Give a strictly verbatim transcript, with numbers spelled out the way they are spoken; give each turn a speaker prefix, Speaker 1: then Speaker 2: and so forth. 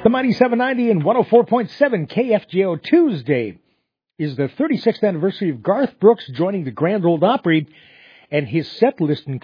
Speaker 1: The Mighty seven ninety and one oh four point seven K F J O. Tuesday is the thirty-sixth anniversary of Garth Brooks joining the Grand Ole Opry, and his set list includes